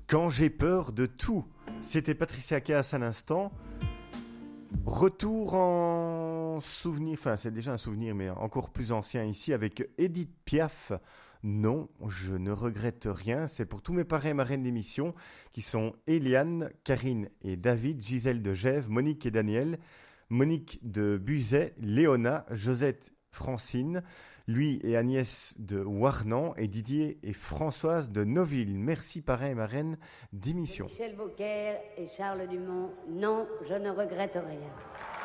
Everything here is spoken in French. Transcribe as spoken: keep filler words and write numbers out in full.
Quand j'ai peur de tout. C'était Patricia Cass à l'instant. Retour en souvenir, enfin c'est déjà un souvenir mais encore plus ancien ici avec Edith Piaf. Non, je ne regrette rien, c'est pour tous mes parrains et marraines d'émission qui sont Eliane, Karine et David, Gisèle de Gèves, Monique et Daniel, Monique de Buzet, Léona, Josette, Francine, lui et Agnès de Warnan et Didier et Françoise de Noville. Merci parrains et marraines d'émission. Michel Beaucaire et Charles Dumont, non, je ne regrette rien.